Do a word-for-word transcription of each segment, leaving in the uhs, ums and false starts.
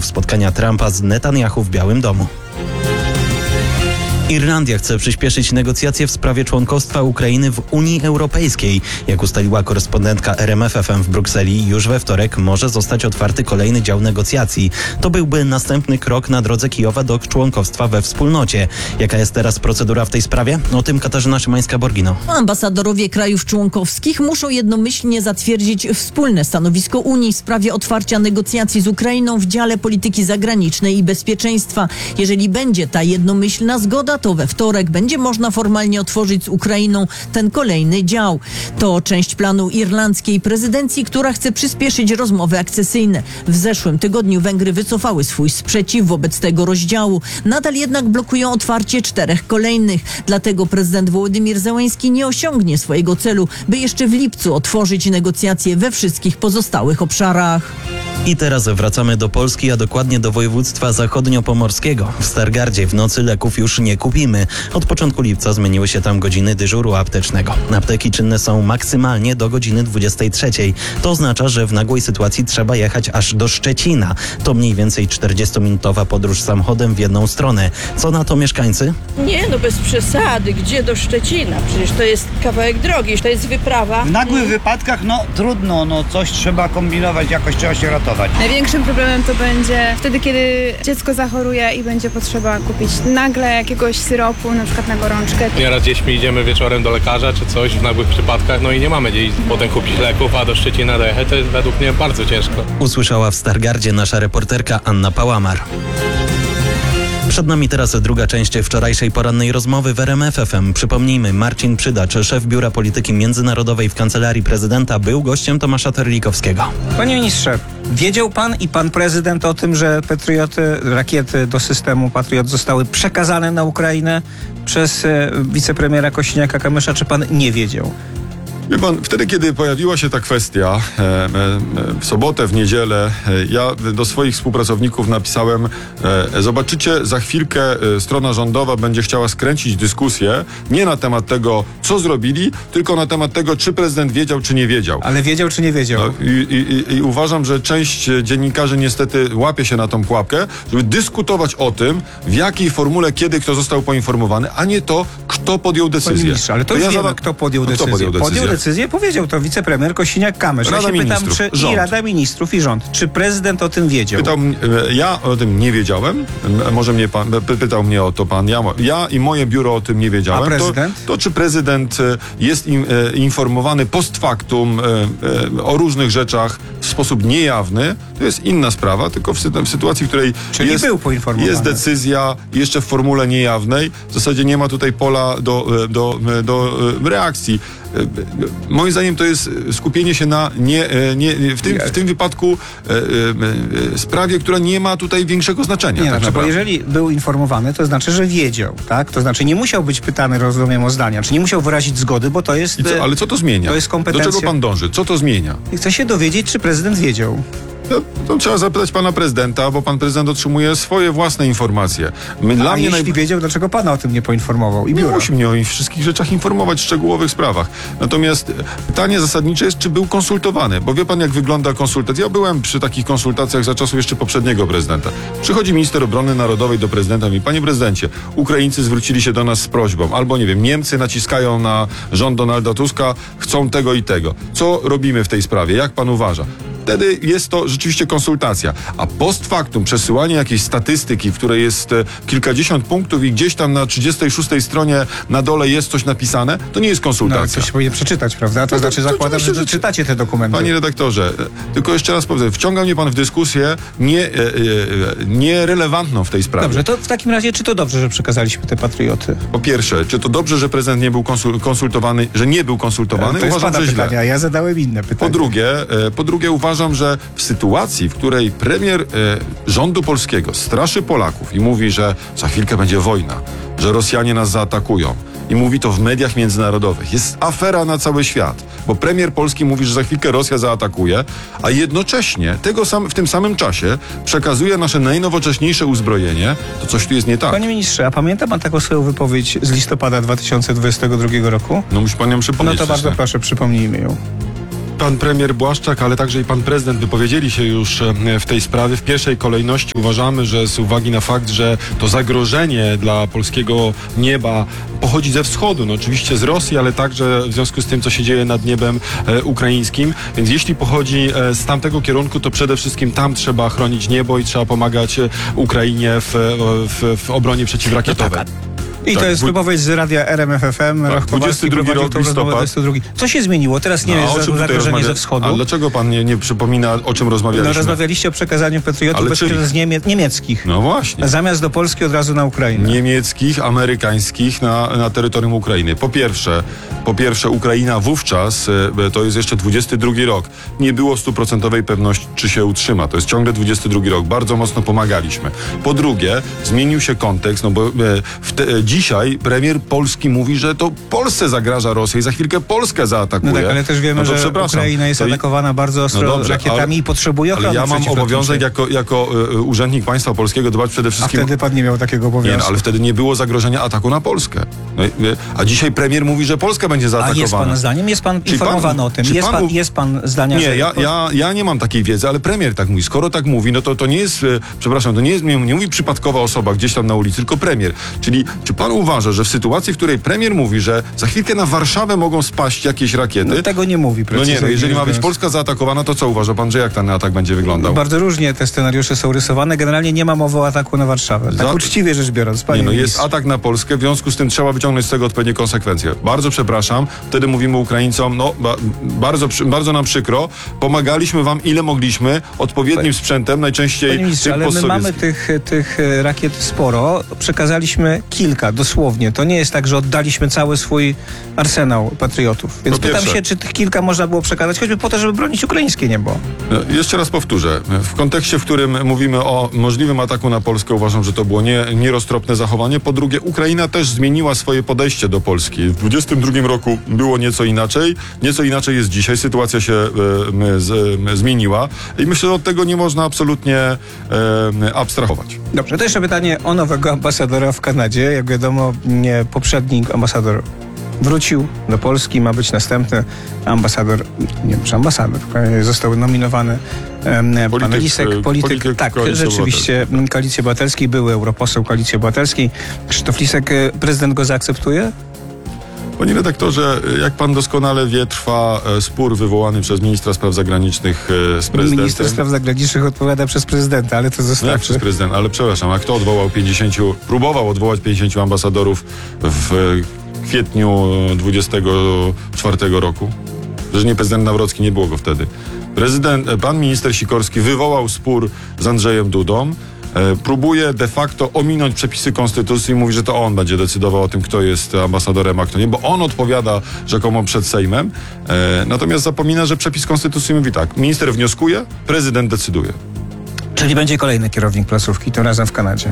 wyników spotkania Trumpa z Netanyahu w Białym Domu. Irlandia chce przyspieszyć negocjacje w sprawie członkostwa Ukrainy w Unii Europejskiej. Jak ustaliła korespondentka R M F F M w Brukseli, już we wtorek może zostać otwarty kolejny dział negocjacji. To byłby następny krok na drodze Kijowa do członkostwa we wspólnocie. Jaka jest teraz procedura w tej sprawie? O tym Katarzyna Szymańska-Borgino. Ambasadorowie krajów członkowskich muszą jednomyślnie zatwierdzić wspólne stanowisko Unii w sprawie otwarcia negocjacji z Ukrainą w dziale polityki zagranicznej i bezpieczeństwa. Jeżeli będzie ta jednomyślna zgoda, to we wtorek będzie można formalnie otworzyć z Ukrainą ten kolejny dział. To część planu irlandzkiej prezydencji, która chce przyspieszyć rozmowy akcesyjne. W zeszłym tygodniu Węgry wycofały swój sprzeciw wobec tego rozdziału. Nadal jednak blokują otwarcie czterech kolejnych. Dlatego prezydent Wołodymir Zełenski nie osiągnie swojego celu, by jeszcze w lipcu otworzyć negocjacje we wszystkich pozostałych obszarach. I teraz wracamy do Polski, a dokładnie do województwa zachodniopomorskiego. W Stargardzie w nocy leków już nie kupimy. Od początku lipca zmieniły się tam godziny dyżuru aptecznego. Apteki czynne są maksymalnie do godziny dwudziestej trzeciej. To oznacza, że w nagłej sytuacji trzeba jechać aż do Szczecina. To mniej więcej czterdziestominutowa podróż samochodem w jedną stronę. Co na to mieszkańcy? Nie, no bez przesady. Gdzie do Szczecina? Przecież to jest kawałek drogi, to jest wyprawa. W nagłych wypadkach, no trudno, no coś trzeba kombinować, jakoś trzeba się ratować. Największym problemem to będzie wtedy, kiedy dziecko zachoruje i będzie potrzeba kupić nagle jakiegoś syropu, na przykład na gorączkę. Nieraz z dziećmi idziemy wieczorem do lekarza czy coś w nagłych przypadkach, no i nie mamy gdzie potem kupić leków, a do Szczecina dojechać to jest według mnie bardzo ciężko. Usłyszała w Stargardzie nasza reporterka Anna Pałamar. Przed nami teraz druga część wczorajszej porannej rozmowy w R M F F M. Przypomnijmy, Marcin Przydacz, szef Biura Polityki Międzynarodowej w Kancelarii Prezydenta, był gościem Tomasza Terlikowskiego. Panie ministrze, wiedział pan i pan prezydent o tym, że Patrioty, rakiety do systemu Patriot zostały przekazane na Ukrainę przez e, wicepremiera Kosiniaka-Kamysza, czy pan nie wiedział? Wie pan, wtedy, kiedy pojawiła się ta kwestia, e, e, w sobotę, w niedzielę, e, ja do swoich współpracowników napisałem, e, zobaczycie, za chwilkę e, strona rządowa będzie chciała skręcić dyskusję nie na temat tego, co zrobili, tylko na temat tego, czy prezydent wiedział, czy nie wiedział. Ale wiedział, czy nie wiedział? No, i, i, I uważam, że część dziennikarzy niestety łapie się na tą pułapkę, żeby dyskutować o tym, w jakiej formule, kiedy kto został poinformowany, a nie to, kto podjął decyzję. Panie ministrze, ale to, to już ja wiemy, zada... kto podjął no, decyzję. Kto podjął decyzję? Podjął decyzję, powiedział to wicepremier Kosiniak-Kamysz. Ja Rada się pytam, Ministrów, czy rząd. i Rada Ministrów, i rząd. Czy prezydent o tym wiedział? Pytał, ja o tym nie wiedziałem. Może mnie pan, pytał mnie o to pan. Ja, ja i moje biuro o tym nie wiedziałem. A prezydent? To, to czy prezydent jest im, informowany post factum o różnych rzeczach w sposób niejawny, to jest inna sprawa, tylko w, w sytuacji, w której Czyli jest, był poinformowany. jest decyzja jeszcze w formule niejawnej, w zasadzie nie ma tutaj pola do, do, do reakcji. Moim zdaniem to jest skupienie się na nie, nie, w, tym, w tym wypadku e, e, sprawie, która nie ma tutaj większego znaczenia. Nie, tak no, bo jeżeli był informowany, to znaczy, że wiedział, tak? To znaczy nie musiał być pytany, rozumiem, o zdania, czy nie musiał wyrazić zgody, bo to jest... I co, ale co to zmienia? To jest kompetencja... Do czego pan dąży? Co to zmienia? I chcę się dowiedzieć, czy prezydent wiedział. To, to trzeba zapytać pana prezydenta, bo pan prezydent otrzymuje swoje własne informacje. My, dla A mnie jeśli naj... wiedział, dlaczego pana o tym nie poinformował? I Nie biuro. musi mnie o wszystkich rzeczach informować, w szczegółowych sprawach. Natomiast pytanie zasadnicze jest, czy był konsultowany. Bo wie pan, jak wygląda konsultacja. Ja byłem przy takich konsultacjach za czasów jeszcze poprzedniego prezydenta. Przychodzi minister obrony narodowej do prezydenta i mówi: panie prezydencie, Ukraińcy zwrócili się do nas z prośbą. Albo, nie wiem, Niemcy naciskają na rząd Donalda Tuska, chcą tego i tego. Co robimy w tej sprawie? Jak pan uważa? Wtedy jest to rzeczywiście konsultacja. A post factum przesyłanie jakiejś statystyki, w której jest e, kilkadziesiąt punktów i gdzieś tam na trzydziestej szóstej stronie na dole jest coś napisane, to nie jest No, konsultacja. coś powinien przeczytać, prawda? To No, znaczy to- to zakładam, że oczywiście, że- czytacie te dokumenty. Panie redaktorze, e, tylko jeszcze raz powiem, wciąga mnie pan w dyskusję nie, e, e, nierelewantną w tej sprawie. Dobrze, to w takim razie, czy to dobrze, że przekazaliśmy te patrioty? Po pierwsze, czy to dobrze, że prezydent nie był konsul- konsultowany, że nie był konsultowany? To jest Uważam, pana że źle. pytania, ja zadałem inne pytania. Po drugie, e, po drugie uważam, że w sytuacji, w której premier e, rządu polskiego straszy Polaków i mówi, że za chwilkę będzie wojna, że Rosjanie nas zaatakują, i mówi to w mediach międzynarodowych, jest afera na cały świat, bo premier polski mówi, że za chwilkę Rosja zaatakuje, a jednocześnie tego sam, w tym samym czasie przekazuje nasze najnowocześniejsze uzbrojenie, to coś tu jest nie tak. Panie ministrze, a pamięta pan taką swoją wypowiedź z listopada dwa tysiące dwudziestego drugiego roku? No musi pan ją przypomnieć. No to bardzo wcześniej. proszę, przypomnijmy ją. Pan premier Błaszczak, ale także i pan prezydent wypowiedzieli się już e, w tej sprawie. W pierwszej kolejności uważamy, że z uwagi na fakt, że to zagrożenie dla polskiego nieba pochodzi ze wschodu, no oczywiście z Rosji, ale także w związku z tym, co się dzieje nad niebem e, ukraińskim. Więc jeśli pochodzi e, z tamtego kierunku, to przede wszystkim tam trzeba chronić niebo i trzeba pomagać e, Ukrainie w, w, w obronie przeciwrakietowej. I to Tak, jest dwu- wypowiedź z radia R M F F M. Tak, Rok Kowalski dwudziesty drugi prowadził rok, tą rozmowę, listopad. dwudziesty drugi. Co się zmieniło? Teraz nie No, a jest o czym tutaj zagrożenie rozmawia- ze wschodu. Ale dlaczego pan nie, nie przypomina, o czym No, rozmawialiśmy? rozmawialiście o przekazaniu patriotów Ale bezpośrednio czyich? z Niemie- niemieckich. No właśnie. Zamiast do Polski od razu na Ukrainę. Niemieckich, amerykańskich na, na terytorium Ukrainy. Po pierwsze, po pierwsze Ukraina wówczas, e, to jest jeszcze dwudziesty drugi rok, nie było stuprocentowej pewności, czy się utrzyma. To jest ciągle dwudziesty drugi rok. Bardzo mocno pomagaliśmy. Po drugie, zmienił się kontekst, no bo e, w te, e, dzisiaj premier Polski mówi, że to Polsce zagraża Rosja i za chwilkę Polskę zaatakuje. No tak, ale też wiemy, No to że przepraszam. Ukraina jest To i- atakowana bardzo ostro No dobrze, rakietami ale- i potrzebuje ochrony Ale ja mam przeciwlotniczej. obowiązek jako, jako e, urzędnik państwa polskiego dbać przede A wszystkim... wtedy pan nie miał takiego Nie, obowiązku. no, ale wtedy nie było zagrożenia ataku na Polskę. No, i- a dzisiaj premier mówi, że Polska będzie A zaatakowana. jest pan zdaniem? Jest pan Czy informowany pan- o tym? czy Jest pan- pan, jest pan zdania, Nie, że... ja, ja, ja nie mam takiej wiedzy, ale premier tak mówi. Skoro tak mówi, no to to nie jest, e, przepraszam, to nie jest, nie, nie mówi przypadkowa osoba gdzieś tam na ulicy, tylko premier. Czyli czy pan uważa, że w sytuacji, w której premier mówi, że za chwilkę na Warszawę mogą spaść jakieś rakiety, No, tego nie mówi no precyzyjnie. nie, no jeżeli ma być mówiąc. Polska zaatakowana, to co uważa pan, że jak ten atak będzie wyglądał? Bardzo różnie te scenariusze są rysowane. Generalnie nie ma mowy o ataku na Warszawę. Tak Za- uczciwie rzecz biorąc, panie Nie, no jest ministrze. atak na Polskę, w związku z tym trzeba wyciągnąć z tego odpowiednie konsekwencje. Bardzo przepraszam, wtedy mówimy Ukraińcom, no ba, bardzo, przy- bardzo nam przykro, pomagaliśmy wam ile mogliśmy, odpowiednim sprzętem, najczęściej Panie ministrze, tym ale my postsowieckich. mamy tych, tych e, rakiet sporo. Przekazaliśmy kilka, dosłownie. To nie jest tak, że oddaliśmy cały swój arsenał patriotów. Więc Po pytam pierwsze- się, czy tych kilka można było przekazać, choćby po to, żeby bronić ukraińskie niebo. No, jeszcze raz powtórzę, w kontekście, w którym mówimy o możliwym ataku na Polskę, uważam, że to było nie, nieroztropne zachowanie. Po drugie, Ukraina też zmieniła swoje podejście do Polski. W dwudziestym drugim roku było nieco inaczej, nieco inaczej jest dzisiaj, sytuacja się e, z, e, zmieniła i myślę, że od tego nie można absolutnie e, abstrahować. Dobrze, to jeszcze pytanie o nowego ambasadora w Kanadzie. Jak wiadomo, nie, poprzedni ambasador wrócił do Polski, ma być następny ambasador, nie wiem, czy ambasador, został nominowany em, pan Polityk, Lisek, e, polityk, polityk tak, Koalicji rzeczywiście, Koalicji Obywatelskiej, były europoseł Koalicji Obywatelskiej. Krzysztof Lisek, e, prezydent go zaakceptuje? Panie redaktorze, jak pan doskonale wie, trwa e, spór wywołany przez ministra spraw zagranicznych e, z prezydentem. Minister Spraw Zagranicznych odpowiada przez prezydenta, ale to No jak zostawmy. przez prezydenta, ale przepraszam, a kto odwołał pięćdziesięciu, próbował odwołać pięćdziesięciu ambasadorów w e, kwietniu dwudziestego czwartego roku? Że nie prezydent Nawrocki, nie było go wtedy. Prezydent, e, pan minister Sikorski wywołał spór z Andrzejem Dudą. E, próbuje de facto ominąć przepisy konstytucji i mówi, że to on będzie decydował o tym, kto jest ambasadorem, a kto nie, bo on odpowiada rzekomo przed Sejmem. E, natomiast zapomina, że przepis konstytucji mówi tak, minister wnioskuje, prezydent decyduje. Czyli będzie kolejny kierownik placówki, tym razem w Kanadzie.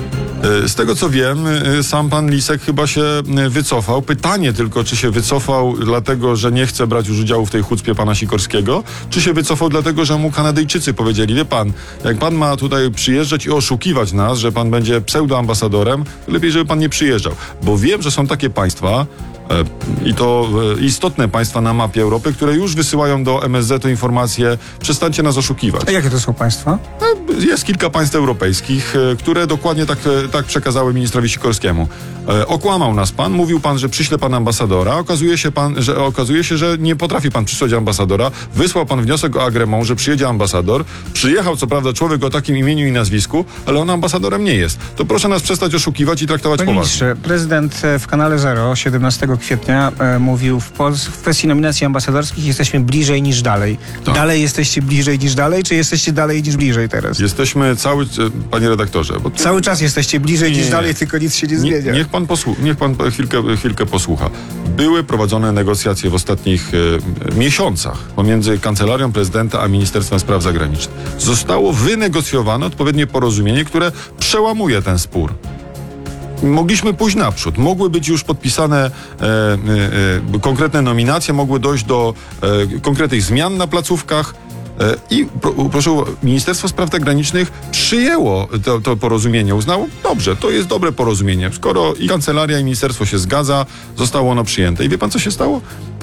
Z tego co wiem, y, sam pan Lisek chyba się y, wycofał. Pytanie tylko, czy się wycofał dlatego, że nie chce brać już udziału w tej chucpie pana Sikorskiego, czy się wycofał dlatego, że mu Kanadyjczycy powiedzieli, wie pan, jak pan ma tutaj przyjeżdżać i oszukiwać nas, że pan będzie pseudoambasadorem, lepiej, żeby pan nie przyjeżdżał. Bo wiem, że są takie państwa, i to istotne państwa na mapie Europy, które już wysyłają do M S Z-u informacje, przestańcie nas oszukiwać. A jakie to są państwa? Jest kilka państw europejskich, które dokładnie tak, tak przekazały ministrowi Sikorskiemu. Okłamał nas pan, mówił pan, że przyśle pan ambasadora, okazuje się, pan, że, okazuje się, że nie potrafi pan przysłać ambasadora, wysłał pan wniosek o agrement, że przyjedzie ambasador, przyjechał co prawda człowiek o takim imieniu i nazwisku, ale on ambasadorem nie jest. To proszę nas przestać oszukiwać i traktować Panie poważnie. ministrze, prezydent w kanale Zero siedemnastego kwietnia e, mówił w, Pols- w kwestii nominacji ambasadorskich jesteśmy bliżej niż dalej. Tak. Dalej jesteście bliżej niż dalej, czy jesteście dalej niż bliżej teraz? Jesteśmy cały, panie redaktorze, bo Cały czas jesteście bliżej Nie, niż nie. dalej, tylko nic się nie Nie, zmienia. niech pan, posłu- niech pan chwilkę, chwilkę posłucha. Były prowadzone negocjacje w ostatnich e, miesiącach pomiędzy Kancelarią Prezydenta a Ministerstwem Spraw Zagranicznych. Zostało wynegocjowane odpowiednie porozumienie, które przełamuje ten spór. Mogliśmy pójść naprzód. Mogły być już podpisane e, e, e, konkretne nominacje, mogły dojść do e, konkretnych zmian na placówkach. E, I pro, proszę, Ministerstwo Spraw Zagranicznych przyjęło to, to porozumienie, uznało, dobrze, to jest dobre porozumienie. Skoro i kancelaria, i ministerstwo się zgadza, zostało ono przyjęte. I wie pan, co się stało?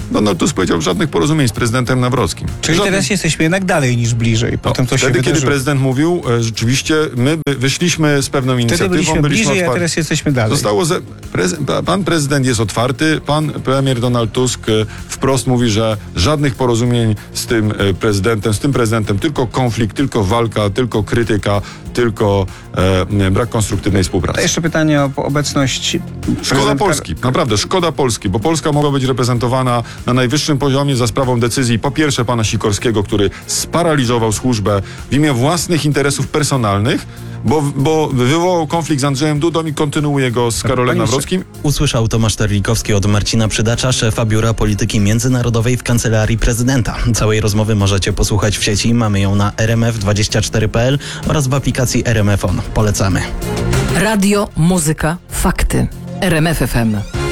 Donald Tusk powiedział żadnych porozumień z prezydentem Nawrockim. Czyli Żadnych- teraz jesteśmy jednak dalej niż bliżej. Potem to się Wtedy, kiedy wydarzyło. prezydent mówił, e, rzeczywiście my by- wyszliśmy z pewną Wtedy inicjatywą, byliśmy bliżej, a otwarci. teraz jesteśmy dalej. Zostało ze, prez, pan prezydent jest otwarty, pan premier Donald Tusk e, wprost mówi, że żadnych porozumień z tym e, prezydentem, z tym prezydentem, tylko konflikt, tylko walka, tylko krytyka, tylko e, brak konstruktywnej A współpracy. jeszcze pytanie o obecność Szkoda prezydenta- Polski, naprawdę szkoda Polski, bo Polska mogła być reprezentowana na najwyższym poziomie za sprawą decyzji po pierwsze pana Sikorskiego, który sparaliżował służbę w imię własnych interesów personalnych, bo, bo wywołał konflikt z Andrzejem Dudą i kontynuuje go z Karolem Panie Nawrockim. Usłyszał Tomasz Terlikowski od Marcina Przydacza, szefa Biura Polityki Międzynarodowej w Kancelarii Prezydenta. Całej rozmowy możecie posłuchać w sieci. Mamy ją na r m f dwadzieścia cztery kropka p l oraz w aplikacji R M F On. Polecamy. Radio, muzyka, fakty. R M F F M.